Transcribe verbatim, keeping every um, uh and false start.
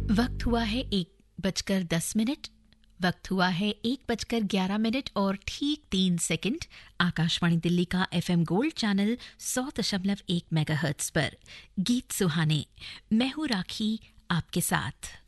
वक्त हुआ है एक बजकर दस मिनट। वक्त हुआ है एक बजकर ग्यारह मिनट और ठीक तीन सेकंड। आकाशवाणी दिल्ली का एफएम गोल्ड चैनल सौ दशमलव एक मेगाहर्ट्ज पर गीत सुहाने। मैं हूं राखी आपके साथ।